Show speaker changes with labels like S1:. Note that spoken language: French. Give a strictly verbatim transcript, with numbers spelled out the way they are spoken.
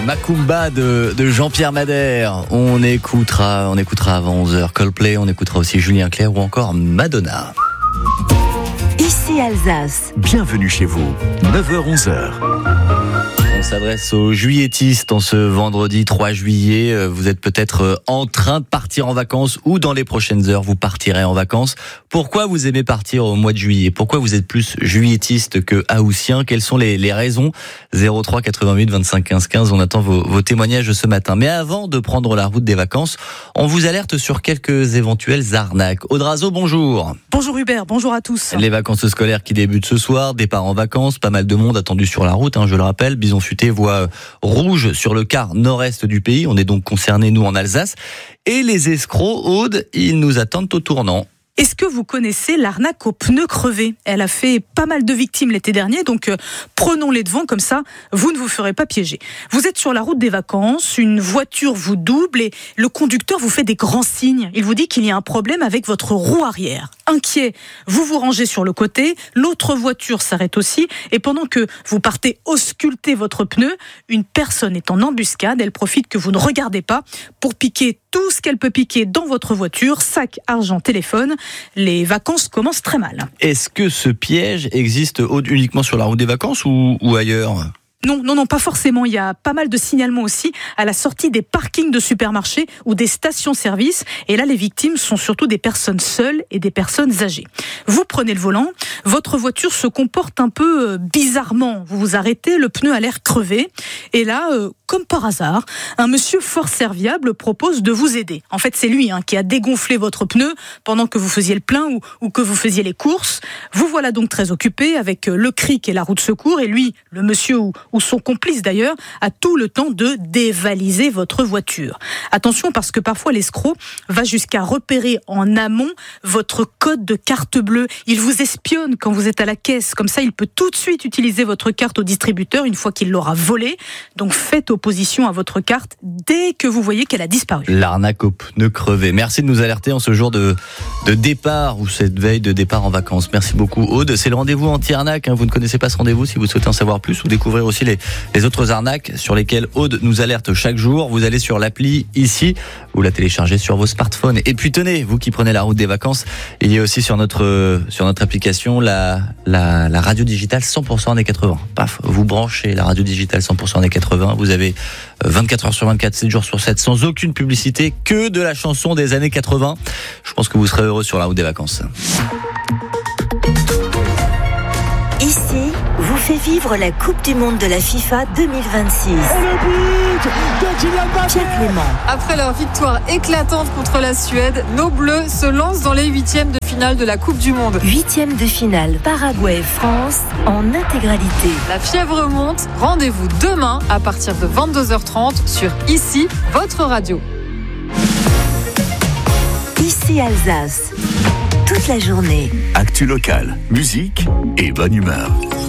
S1: Macumba de, de Jean-Pierre Madère. On écoutera, on écoutera avant onze heures Coldplay, on écoutera aussi Julien Clerc ou encore Madonna.
S2: Ici Alsace.
S3: Bienvenue chez vous, neuf heures onze heures.
S1: On s'adresse aux juilletistes en ce vendredi trois juillet. Vous êtes peut-être en train de partir en vacances ou dans les prochaines heures, vous partirez en vacances. Pourquoi vous aimez partir au mois de juillet ? Pourquoi vous êtes plus juillettiste que haussien ? Quelles sont les, les raisons ? zéro trois quatre-vingt-huit vingt-cinq quinze quinze, on attend vos, vos témoignages ce matin. Mais avant de prendre la route des vacances, on vous alerte sur quelques éventuelles arnaques. Audrazo, bonjour.
S4: Bonjour Hubert, bonjour à tous.
S1: Les vacances scolaires qui débutent ce soir, départ en vacances, pas mal de monde attendu sur la route, hein, je le rappelle. Bison Futé voit rouge sur le quart nord-est du pays. On est donc concernés, nous, en Alsace. Et les escrocs, Aude, ils nous attendent au tournant.
S4: Est-ce que vous connaissez l'arnaque aux pneus crevés ? Elle a fait pas mal de victimes l'été dernier, donc euh, prenons-les devant, comme ça, vous ne vous ferez pas piéger. Vous êtes sur la route des vacances, une voiture vous double et le conducteur vous fait des grands signes. Il vous dit qu'il y a un problème avec votre roue arrière. Inquiet, vous vous rangez sur le côté, l'autre voiture s'arrête aussi, et pendant que vous partez ausculter votre pneu, une personne est en embuscade, elle profite que vous ne regardez pas pour piquer tout ce qu'elle peut piquer dans votre voiture, sac, argent, téléphone. Les vacances commencent très mal.
S1: Est-ce que ce piège existe uniquement sur la route des vacances ou, ou ailleurs ?
S4: Non, non, non, pas forcément. Il y a pas mal de signalements aussi à la sortie des parkings de supermarchés ou des stations-service. Et là, les victimes sont surtout des personnes seules et des personnes âgées. Vous prenez le volant, votre voiture se comporte un peu bizarrement. Vous vous arrêtez, le pneu a l'air crevé. Et là, euh, comme par hasard, un monsieur fort serviable propose de vous aider. En fait, c'est lui hein, qui a dégonflé votre pneu pendant que vous faisiez le plein ou, ou que vous faisiez les courses. Vous voilà donc très occupé avec le cric et la roue de secours. Et lui, le monsieur ou ou son complice d'ailleurs, a tout le temps de dévaliser votre voiture. Attention parce que parfois l'escroc va jusqu'à repérer en amont votre code de carte bleue. Il vous espionne quand vous êtes à la caisse. Comme ça, il peut tout de suite utiliser votre carte au distributeur une fois qu'il l'aura volée. Donc faites opposition à votre carte dès que vous voyez qu'elle a disparu.
S1: L'arnaque aux pneus crevés. Merci de nous alerter en ce jour de, de départ ou cette veille de départ en vacances. Merci beaucoup Aude. C'est le rendez-vous anti-arnaque. Hein. Vous ne connaissez pas ce rendez-vous si vous souhaitez en savoir plus ou découvrir aussi Les, les autres arnaques sur lesquelles Aude nous alerte chaque jour. Vous allez sur l'appli ici, vous la téléchargez sur vos smartphones. Et puis tenez, vous qui prenez la route des vacances, il y a aussi sur notre sur notre application la la, la radio digitale cent pour cent années quatre-vingts. Paf, vous branchez la radio digitale cent pour cent années quatre-vingts. Vous avez vingt-quatre heures sur vingt-quatre, sept jours sur sept, sans aucune publicité, que de la chanson des années quatre-vingts. Je pense que vous serez heureux sur la route des vacances.
S2: Ici, vous fait vivre la Coupe du Monde de la FIFA deux mille vingt-six.
S5: Et le but de Kylian Mbappé.
S2: Pierre Clément.
S6: Après leur victoire éclatante contre la Suède, nos Bleus se lancent dans les huitièmes de finale de la Coupe du Monde.
S2: Huitième de finale, Paraguay-France en intégralité.
S6: La fièvre monte. Rendez-vous demain à partir de vingt-deux heures trente sur Ici, votre radio.
S2: Ici Alsace. Toute la journée.
S3: Actu locale, musique et bonne humeur.